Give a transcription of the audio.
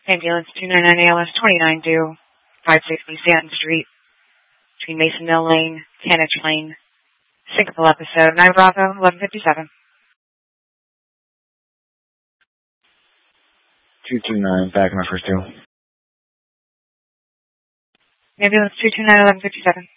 Ambulance 299 ALS 29 due 560 Stanton Street between Mason Mill Lane, Tanich Lane. Syncopal episode 9 Bravo 1157. 229, back in my first two. Ambulance 229 1157.